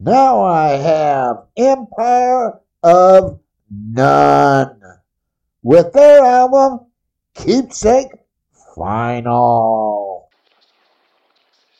Now I have Empire of None with their album Keepsake Final.